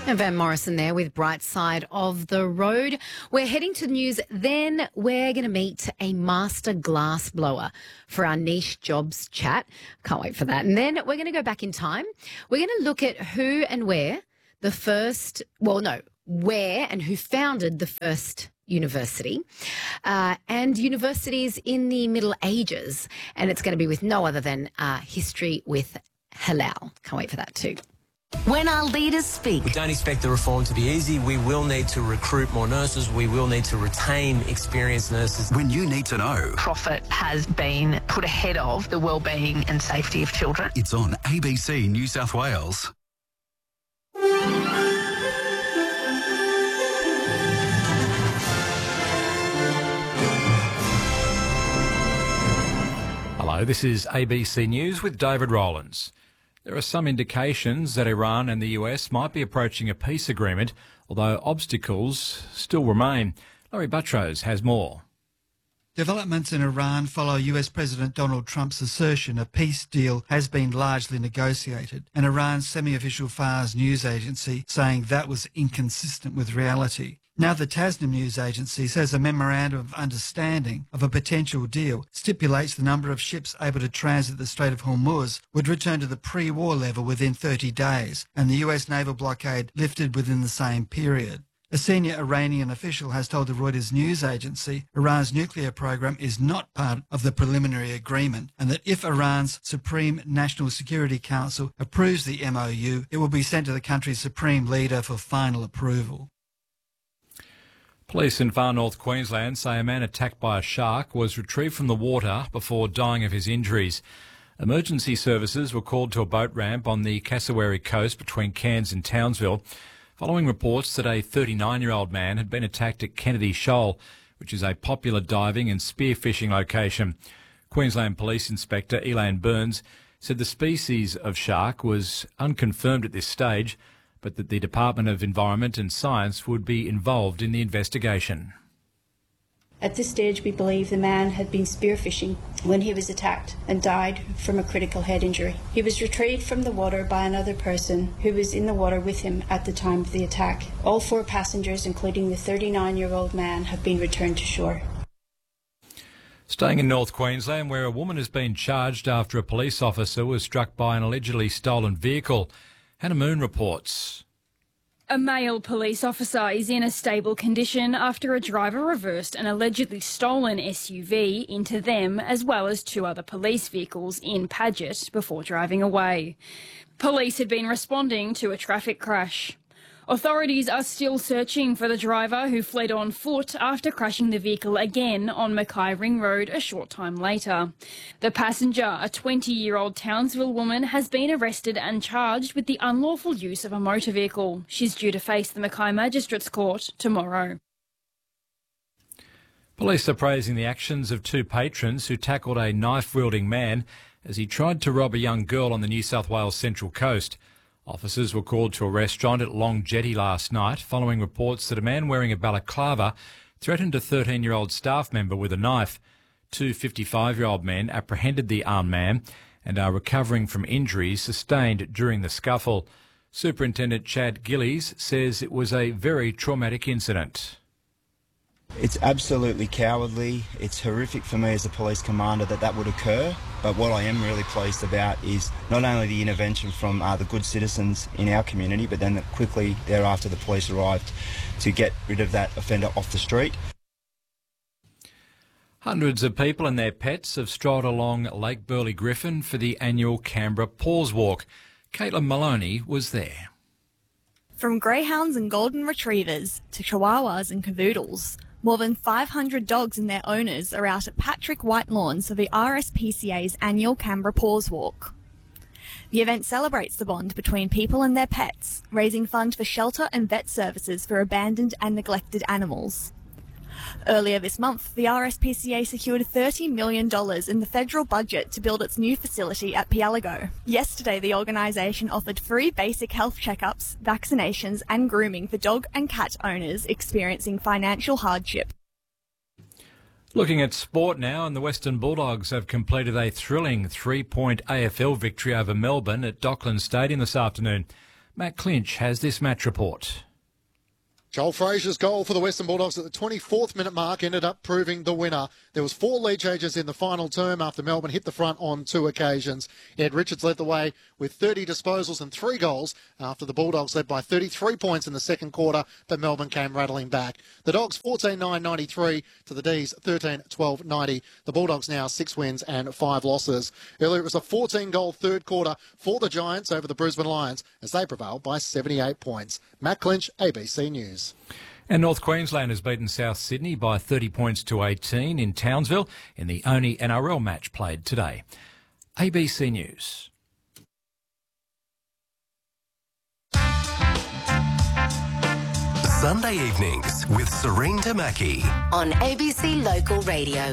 Van Morrison there with Bright Side of the Road. We're heading to the news. Then we're going to meet a master glass blower for our niche jobs chat. Can't wait for that. And then we're going to go back in time. We're going to look at who and where where and who founded the first university and universities in the Middle Ages. And it's going to be with no other than History with Halal. Can't wait for that too. When our leaders speak. We don't expect the reform to be easy. We will need to recruit more nurses. We will need to retain experienced nurses. When you need to know. Profit has been put ahead of the wellbeing and safety of children. It's on ABC New South Wales. Hello, this is ABC News with David Rowlands. There are some indications that Iran and the US might be approaching a peace agreement, although obstacles still remain. Laurie Buttrose has more. Developments in Iran follow US President Donald Trump's assertion a peace deal has been largely negotiated, and Iran's semi-official Fars news agency saying that was inconsistent with reality. Now the Tasnim news agency says a memorandum of understanding of a potential deal stipulates the number of ships able to transit the Strait of Hormuz would return to the pre-war level within 30 days, and the US naval blockade lifted within the same period. A senior Iranian official has told the Reuters news agency Iran's nuclear program is not part of the preliminary agreement, and that if Iran's Supreme National Security Council approves the MOU, it will be sent to the country's supreme leader for final approval. Police in far north Queensland say a man attacked by a shark was retrieved from the water before dying of his injuries. Emergency services were called to a boat ramp on the Cassowary coast between Cairns and Townsville, following reports that a 39-year-old man had been attacked at Kennedy Shoal, which is a popular diving and spearfishing location. Queensland Police Inspector Elan Burns said the species of shark was unconfirmed at this stage, but that the Department of Environment and Science would be involved in the investigation. At this stage, we believe the man had been spearfishing when he was attacked and died from a critical head injury. He was retrieved from the water by another person who was in the water with him at the time of the attack. All 4 passengers, including the 39-year-old man, have been returned to shore. Staying in North Queensland, where a woman has been charged after a police officer was struck by an allegedly stolen vehicle. Hannah Moon reports. A male police officer is in a stable condition after a driver reversed an allegedly stolen SUV into them as well as 2 other police vehicles in Paget before driving away. Police had been responding to a traffic crash. Authorities are still searching for the driver who fled on foot after crashing the vehicle again on Mackay Ring Road a short time later. The passenger, a 20-year-old Townsville woman, has been arrested and charged with the unlawful use of a motor vehicle. She's due to face the Mackay Magistrates Court tomorrow. Police are praising the actions of 2 patrons who tackled a knife-wielding man as he tried to rob a young girl on the New South Wales Central Coast. Officers were called to a restaurant at Long Jetty last night following reports that a man wearing a balaclava threatened a 13-year-old staff member with a knife. 2 55-year-old men apprehended the armed man and are recovering from injuries sustained during the scuffle. Superintendent Chad Gillies says it was a very traumatic incident. It's absolutely cowardly. It's horrific for me as a police commander that would occur. But what I am really pleased about is not only the intervention from the good citizens in our community, but then quickly thereafter the police arrived to get rid of that offender off the street. Hundreds of people and their pets have strolled along Lake Burley Griffin for the annual Canberra Paws Walk. Caitlin Maloney was there. From greyhounds and golden retrievers to chihuahuas and cavoodles, more than 500 dogs and their owners are out at Patrick White Lawns for the RSPCA's annual Canberra Paws Walk. The event celebrates the bond between people and their pets, raising funds for shelter and vet services for abandoned and neglected animals. Earlier this month, the RSPCA secured $30 million in the federal budget to build its new facility at Pielago. Yesterday, the organisation offered free basic health checkups, vaccinations and grooming for dog and cat owners experiencing financial hardship. Looking at sport now, and the Western Bulldogs have completed a thrilling 3-point AFL victory over Melbourne at Docklands Stadium this afternoon. Matt Clinch has this match report. Joel Frazier's goal for the Western Bulldogs at the 24th minute mark ended up proving the winner. There was 4 lead changes in the final term after Melbourne hit the front on 2 occasions. Ed Richards led the way with 30 disposals and 3 goals after the Bulldogs led by 33 points in the second quarter, but Melbourne came rattling back. The Dogs 14-9-93 to the D's 13-12-90. The Bulldogs now 6 wins and 5 losses. Earlier it was a 14-goal third quarter for the Giants over the Brisbane Lions as they prevailed by 78 points. Matt Clinch, ABC News. And North Queensland has beaten South Sydney by 30 points to 18 in Townsville in the only NRL match played today. ABC News. Sunday evenings with Serene Tamaki on ABC Local Radio.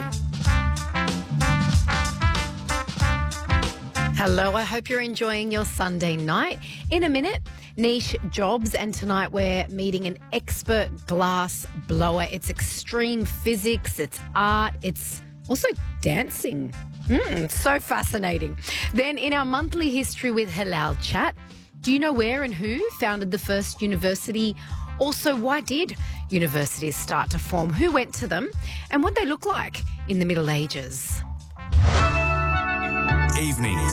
Hello, I hope you're enjoying your Sunday night. In a minute, niche jobs, and tonight we're meeting an expert glass blower. It's extreme physics, it's art, it's also dancing. So fascinating. Then in our monthly history with Halal Chat, do you know where and who founded the first university? Also, why did universities start to form? Who went to them? And what they look like in the Middle Ages? Evenings.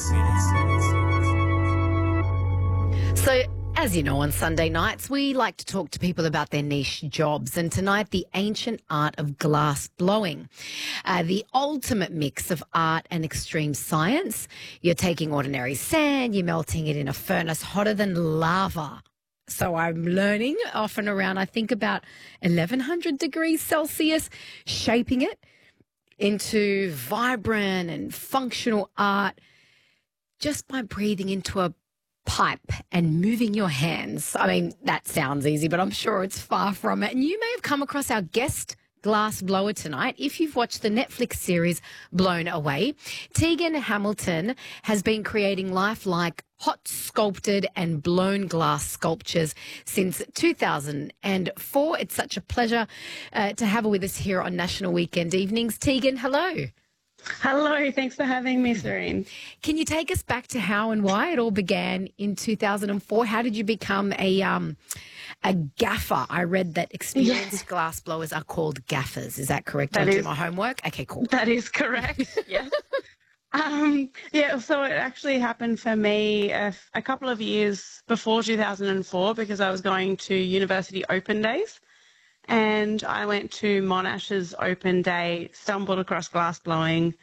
So, as you know, on Sunday nights, we like to talk to people about their niche jobs. And tonight, the ancient art of glass blowing, the ultimate mix of art and extreme science. You're taking ordinary sand, you're melting it in a furnace hotter than lava. So I'm learning often around, I think, about 1100 degrees Celsius, shaping it into vibrant and functional art just by breathing into a pipe and moving your hands. I mean, that sounds easy, but I'm sure it's far from it. And you may have come across our guest glass blower tonight if you've watched the Netflix series Blown Away. Tegan Hamilton has been creating lifelike hot sculpted and blown glass sculptures since 2004. It's such a pleasure to have her with us here on National Weekend Evenings. Tegan, hello. Hello, thanks for having me, Serene. Can you take us back to how and why it all began in 2004? How did you become a gaffer? I read that experienced glass blowers are called gaffers. Is that correct? Did I do my homework? Okay, cool. That is correct, yes. So it actually happened for me a couple of years before 2004 because I was going to university open days. And I went to Monash's open day, stumbled across glass blowing,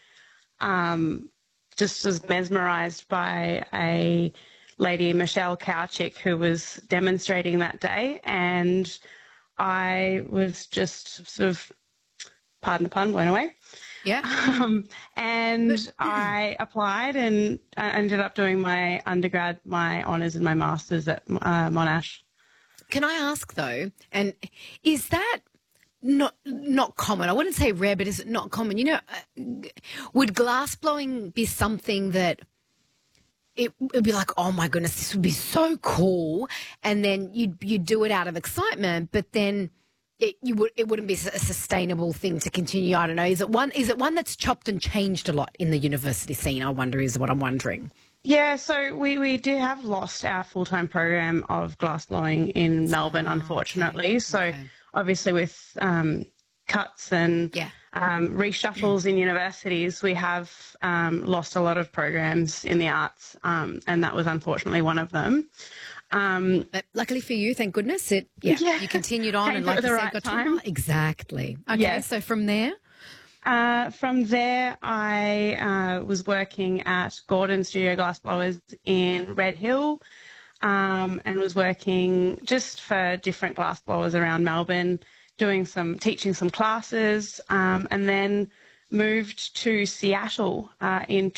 just was mesmerised by a lady, Michelle Kowchick, who was demonstrating that day. And I was just sort of, pardon the pun, blown away. Yeah. And I applied and I ended up doing my undergrad, my honours and my masters at Monash. Can I ask, though, and is that not common? I wouldn't say rare, but is it not common? You know, would glass blowing be something that it would be like, oh, my goodness, this would be so cool, and then you'd do it out of excitement, but then it wouldn't be a sustainable thing to continue? I don't know. Is it one that's chopped and changed a lot in the university scene, I wonder, is what I'm wondering. Yeah, so we do have lost our full-time program of glass blowing in Melbourne, unfortunately. Okay. So obviously with cuts and reshuffles in universities, we have lost a lot of programs in the arts, and that was unfortunately one of them. But luckily for you, thank goodness, you continued on and like you said, got time. Exactly. Okay, yeah. So from there? From there, I was working at Gordon Studio Glassblowers in Red Hill and was working just for different glassblowers around Melbourne, teaching some classes, and then moved to Seattle in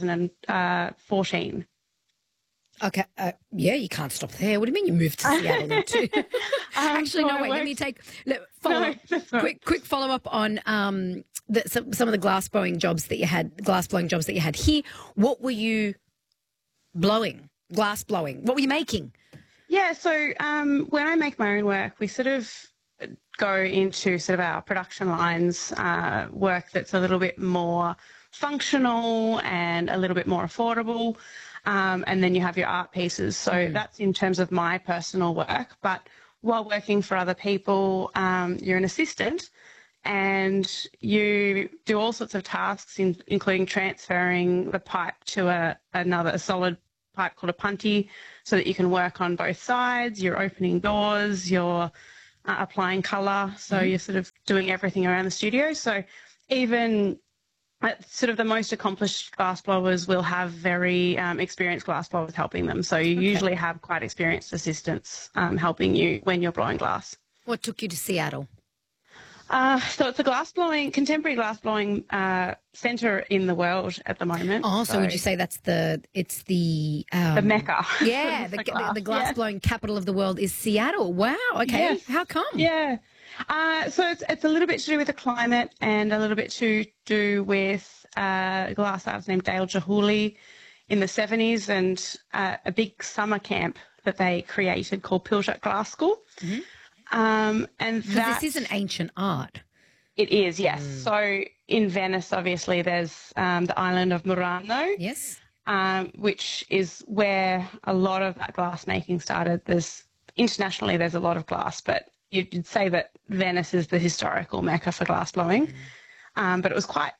2014. Okay. You can't stop there. What do you mean you moved to Seattle? Actually, no, wait. Let me follow up. Quick follow up on some of the glass blowing jobs that you had here. What were you blowing? Glass blowing. What were you making? Yeah. So when I make my own work, we sort of go into sort of our production lines work that's a little bit more functional and a little bit more affordable. and then you have your art pieces. So that's in terms of my personal work. But while working for other people, you're an assistant and you do all sorts of tasks, including transferring the pipe to a solid pipe called a punty so that you can work on both sides. You're opening doors, you're applying colour, so you're sort of doing everything around the studio. So even sort of the most accomplished glassblowers will have very experienced glassblowers helping them. So you usually have quite experienced assistants helping you when you're blowing glass. What took you to Seattle? So it's a contemporary glassblowing centre in the world at the moment. Oh, so would you say the Mecca? Yeah, the glassblowing capital of the world is Seattle. Wow. Okay. Yes. How come? Yeah. So it's a little bit to do with the climate and a little bit to do with a glass artist named Dale Chihuly in the 70s and a big summer camp that they created called Pilchuck Glass School. Mm-hmm. And this is an ancient art. It is, yes. So in Venice, obviously, there's the island of Murano. Yes. Which is where a lot of that glass making started. Internationally, there's a lot of glass, but you'd say that Venice is the historical mecca for glass blowing. But it was quite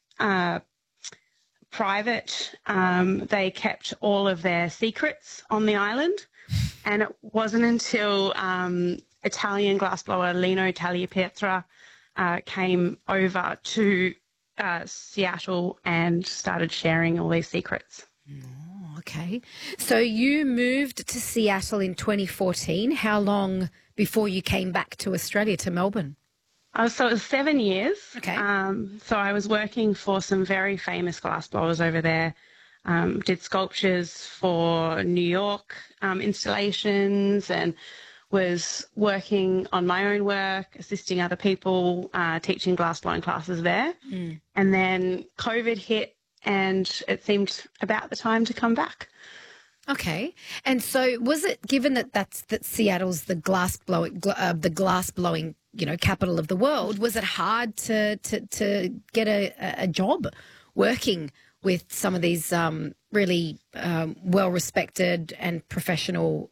private. They kept all of their secrets on the island. And it wasn't until Italian glassblower Lino Tagliapietra came over to Seattle and started sharing all these secrets. Oh, okay. So you moved to Seattle in 2014. How long before you came back to Australia, to Melbourne? So it was 7 years. Okay. So I was working for some very famous glassblowers over there. Did sculptures for New York installations and was working on my own work, assisting other people, teaching glassblowing classes there. And then COVID hit and it seemed about the time to come back. Okay. And so was it, given that Seattle's the glass blowing, capital of the world, was it hard to get a job working with some of these really well-respected and professional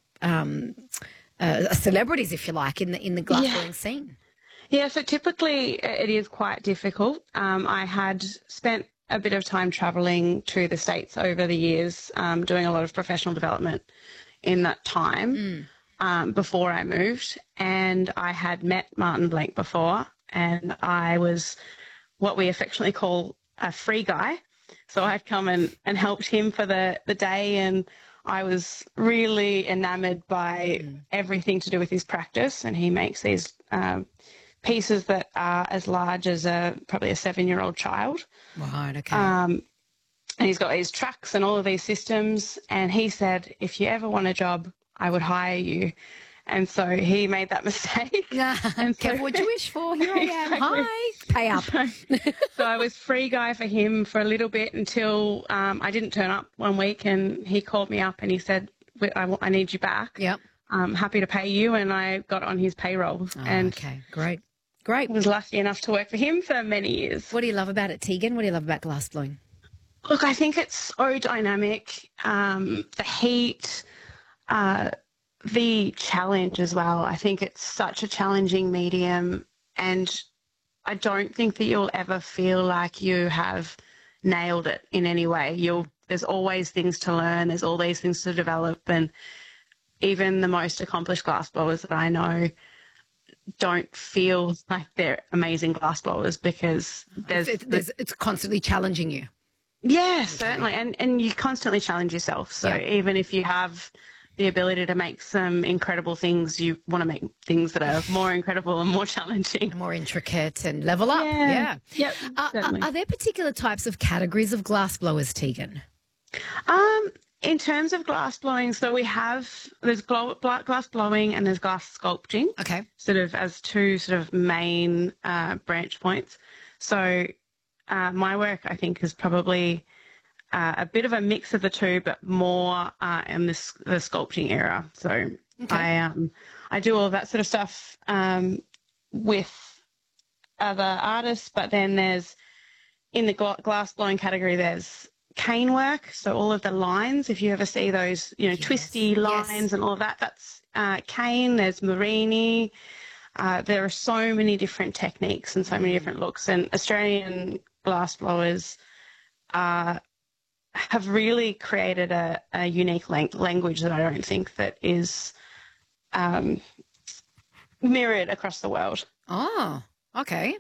celebrities, if you like, in the glassblowing scene? Yeah, so typically it is quite difficult. I had spent a bit of time travelling to the States over the years, doing a lot of professional development in that time before I moved. And I had met Martin Blank before, and I was what we affectionately call a free guy. So I'd come and helped him for the day, and I was really enamoured by everything to do with his practice. And he makes these pieces that are as large as probably a 7-year-old child. Right, okay. And he's got these trucks and all of these systems. And he said, if you ever want a job, I would hire you. And so he made that mistake. And so, what do you wish for? Here I am. Hi. Pay up. So I was free guy for him for a little bit until I didn't turn up one week, and he called me up and he said, I need you back. Yep. I'm happy to pay you. And I got on his payroll. Okay, great. Great. I was lucky enough to work for him for many years. What do you love about it, Tegan? What do you love about glassblowing? Look, I think it's so dynamic. The heat, the challenge as well. I think it's such a challenging medium, and I don't think that you'll ever feel like you have nailed it in any way. There's always things to learn. There's all these things to develop, and even the most accomplished glassblowers that I know don't feel like they're amazing glassblowers because it's constantly challenging you. Yeah, certainly. And you constantly challenge yourself. So even if you have the ability to make some incredible things, you want to make things that are more incredible and more challenging. More intricate and level up. Yeah. Yep, are there particular types of categories of glassblowers, Tegan? In terms of glass blowing, so there's glass blowing and there's glass sculpting. Okay. Sort of as two sort of main branch points. So my work, I think, is probably a bit of a mix of the two, but more in the sculpting era. So I do all of that sort of stuff with other artists, but then there's in the glass blowing category, there's cane work, so all of the lines, if you ever see those, twisty lines and all of that, that's cane. There's Marini. There are so many different techniques and so many different looks, and Australian glassblowers have really created a unique language that I don't think that is mirrored across the world. Oh, okay.